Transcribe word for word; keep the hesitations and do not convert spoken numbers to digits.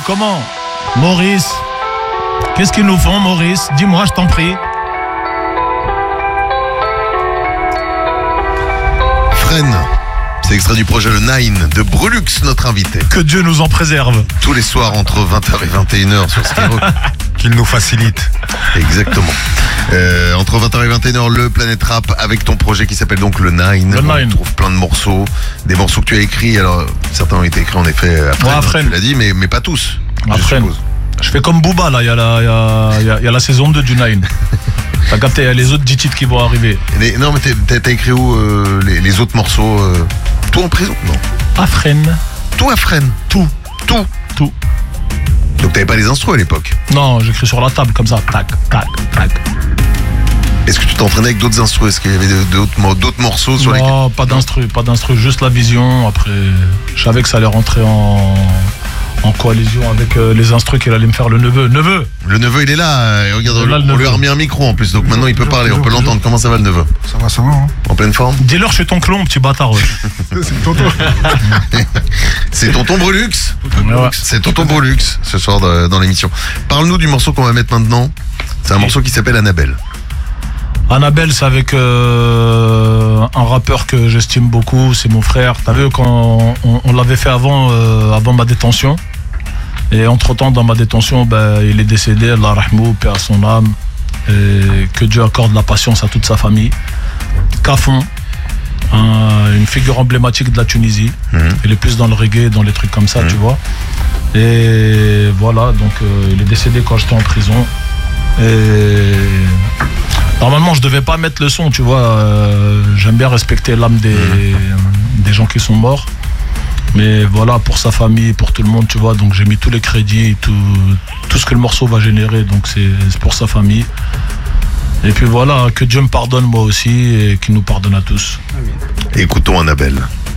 comment? Maurice. Qu'est-ce qu'ils nous font, Maurice? Dis-moi, je t'en prie. Fresnes. C'est extrait du projet Le Nine de Brulux, notre invité. Que Dieu nous en préserve. Tous les soirs entre vingt heures et vingt et une heures sur Skyrock. Qu'il nous facilite. Exactement. Euh, entre vingt heures et vingt et une heures, le Planète Rap avec ton projet qui s'appelle donc Le Nine. Le On Nine. trouve plein de morceaux, des morceaux que tu as écrits. Alors certains ont été écrits en effet à Fresnes, Ouais, à Fresnes. tu l'as dit, mais, mais pas tous. À je Fresnes. suppose. Je fais comme Booba, là, il y, a la- il y, a, il y a- il y a la saison deux du Nine. T'as capté, il y a les autres dix titres qui vont arriver. Les- non mais t'es- t'as, t'as écrit où euh, les, les autres morceaux euh, Tout en prison? Non. À Fresnes, Tout à Fresnes. tout, Tout. tout. Donc t'avais pas les instros à l'époque. Non, j'écris sur la table comme ça, tac, tac, tac. Est-ce que tu t'entraînais avec d'autres instruments? Est-ce qu'il y avait d'autres, mo- d'autres morceaux sur lesquels... Non, pas d'instru, pas d'instru, juste la vision. Après, je savais que ça allait rentrer en, en coalition avec euh, les instrus qu'il allait me faire le neveu. Neveu! Le neveu il est là, euh, regarde, Là, on le lui neveu. a remis un micro en plus, donc maintenant il peut bonjour, parler, on peut bonjour, l'entendre. Comment ça va le neveu? Ça va, ça va, hein. En pleine forme? Dis-leur, je suis ton clone, petit bâtard. Ouais. C'est tonton. C'est tonton Brulux. Ouais. C'est tonton Brulux ce soir de- dans l'émission. Parle-nous du morceau qu'on va mettre maintenant. C'est un morceau qui s'appelle Annabelle. Annabelle, c'est avec euh, un rappeur que j'estime beaucoup, c'est mon frère. T'as vu, quand on, on l'avait fait avant, euh, avant ma détention. Et entre-temps, dans ma détention, ben, il est décédé, Allah rahmou, paix à son âme. Et que Dieu accorde la patience à toute sa famille. Cafon, un- une figure emblématique de la Tunisie. Mhm. Il est plus dans le reggae, dans les trucs comme ça, tu vois. Et voilà, donc euh, il est décédé quand j'étais en prison. Et normalement, je devais pas mettre le son, tu vois. euh, J'aime bien respecter l'âme des, des gens qui sont morts. Mais voilà, pour sa famille, pour tout le monde, tu vois. Donc j'ai mis tous les crédits, tout, tout ce que le morceau va générer. Donc c'est c'est pour sa famille. Et puis voilà, que Dieu me pardonne moi aussi et qu'il nous pardonne à tous. Écoutons Annabelle.